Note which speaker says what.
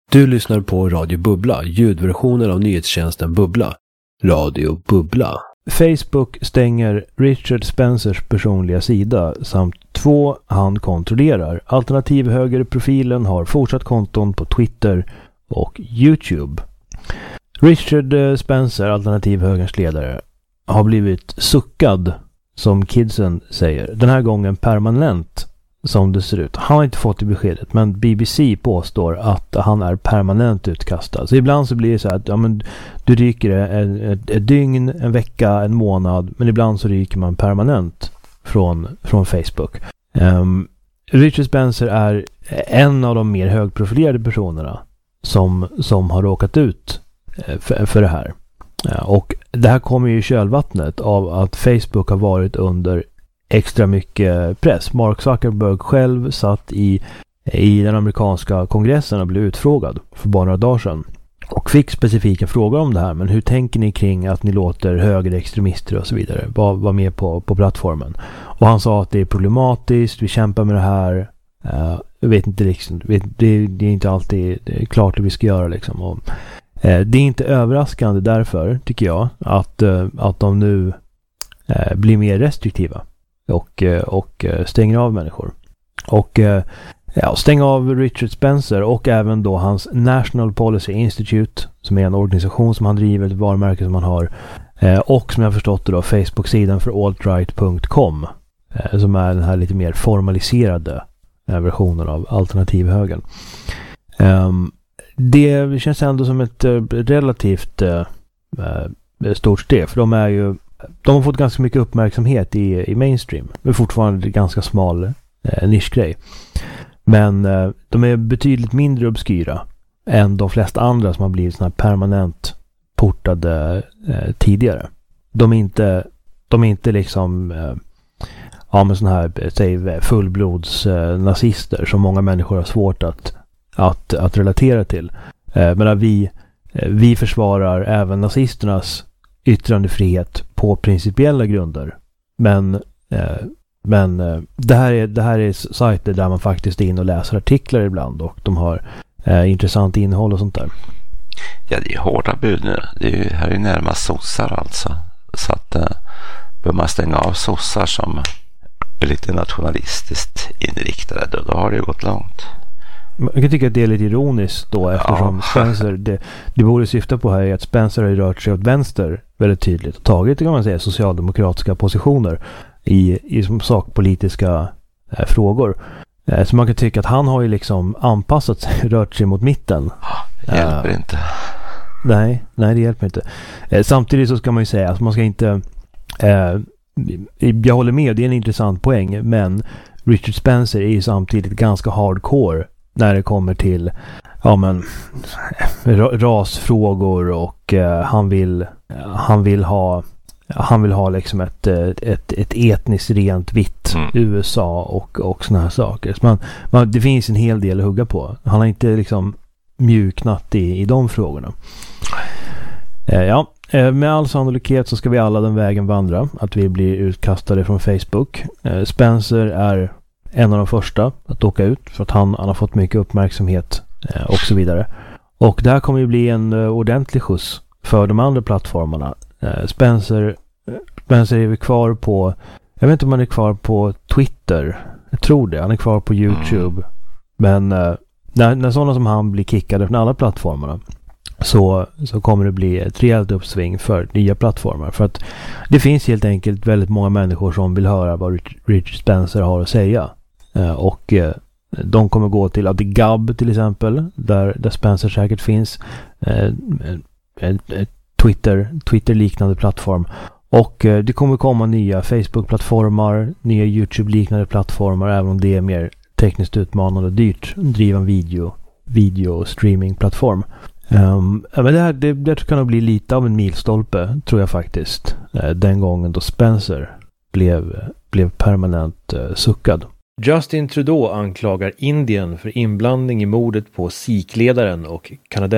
Speaker 1: Du lyssnar på Radio Bubbla, ljudversionen av nyhetstjänsten Bubbla. Radio Bubbla.
Speaker 2: Facebook stänger Richard Spencers personliga sida samt 2 han kontrollerar. Alternativhögerprofilen har fortsatt konton på Twitter och YouTube. Richard Spencer, alternativhögerns ledare, har blivit suckad, som kidsen säger. Den här gången permanent, som det ser ut. Han har inte fått det beskedet, men BBC påstår att han är permanent utkastad. Så ibland så blir det så här att du ryker ett dygn, en vecka, en månad, men ibland så ryker man permanent från Facebook. Richard Spencer är en av de mer högprofilerade personerna som har råkat ut för det här. Och det här kommer ju i kölvattnet av att Facebook har varit under extra mycket press. Mark Zuckerberg själv satt i den amerikanska kongressen och blev utfrågad för bara några dagar sedan och fick specifika frågor om det här. Men hur tänker ni kring att ni låter högerextremister och så vidare vara med på plattformen? Och han sa att det är problematiskt, vi kämpar med det här. Jag vet inte liksom, det är inte alltid klart hur vi ska göra liksom. Och det är inte överraskande därför, tycker jag, att de nu blir mer restriktiva och stänger av människor. Och stänga av Richard Spencer och även då hans National Policy Institute, som är en organisation som han driver, ett varumärke som han har, och som jag förstått det då, Facebook-sidan för altright.com, som är den här lite mer formaliserade versionen av alternativhögern. Det känns ändå som ett relativt stort steg, för de har fått ganska mycket uppmärksamhet i mainstream, men fortfarande en ganska smal nischgrej. Men de är betydligt mindre obskyra än de flesta andra som har blivit såna här permanent portade tidigare. De är inte liksom med såna här fullblods nazister som många människor har svårt att relatera till. Men vi försvarar även nazisternas yttrandefrihet på principiella grunder. Men det här är sajter där man faktiskt är in och läser artiklar ibland, och de har intressant innehåll och sånt där.
Speaker 3: Ja, det är hårda bud nu. Det här är ju närmast sossar alltså. Så att bör man stänga av sossar som är lite nationalistiskt inriktade, då har det ju gått långt.
Speaker 2: Man kan tycka att det är lite ironiskt då, eftersom Spencer, det borde syfta på här är att Spencer har rört sig åt vänster väldigt tydligt och tagit, kan man säga, socialdemokratiska positioner i som sakpolitiska frågor. Så man kan tycka att han har ju liksom anpassat sig, rört sig mot mitten.
Speaker 3: Det hjälper inte.
Speaker 2: Nej, det hjälper inte. Samtidigt så ska man ju säga att man ska inte jag håller med, det är en intressant poäng, men Richard Spencer är ju samtidigt ganska hardcore när det kommer till rasfrågor, och han vill ha liksom ett etniskt rent vitt USA och såna här saker. Så det finns en hel del att hugga på. Han har inte liksom mjuknat i de frågorna. Med all sannolikhet så ska vi alla den vägen vandra, att vi blir utkastade från Facebook. Spencer är en av de första att åka ut för att han har fått mycket uppmärksamhet och så vidare. Och det här kommer ju bli en ordentlig skjuts för de andra plattformarna. Spencer är vi kvar på, jag vet inte om han är kvar på Twitter. Jag tror det. Han är kvar på YouTube. Men när sådana som han blir kickade från alla plattformarna, så kommer det bli ett rejält uppsving för nya plattformar. För att det finns helt enkelt väldigt många människor som vill höra vad Richard Spencer har att säga. Och de kommer gå till Gab till exempel, där Spencer säkert finns. Twitter-liknande plattform. Och det kommer komma nya Facebook-plattformar, nya YouTube-liknande plattformar, även om det är mer tekniskt utmanande och dyrt att driva en video-streaming-plattform. Men det kan nog bli lite av en milstolpe, tror jag faktiskt, den gången då Spencer blev permanent suckad. Justin Trudeau anklagar Indien för inblandning i mordet på Sikh-ledaren och